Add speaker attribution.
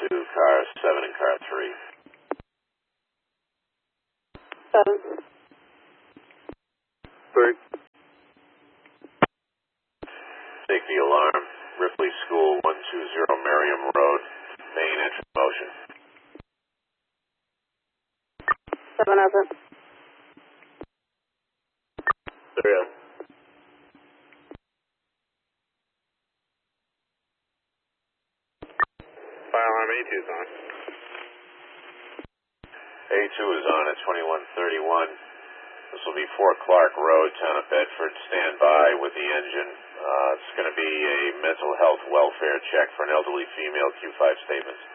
Speaker 1: to car 7 and car 3.
Speaker 2: 7.
Speaker 3: 3.
Speaker 1: Take the alarm. Ripley School, 120 Merriam Road. Main engine motion.
Speaker 2: 7 over.
Speaker 3: 3 on. Fire alarm A2 is on.
Speaker 1: A2 is on at 2131. This will be 4 Clark Road, Town of Bedford. Stand by with the engine. It's going to be a mental health welfare check for an elderly female. Q5 statements.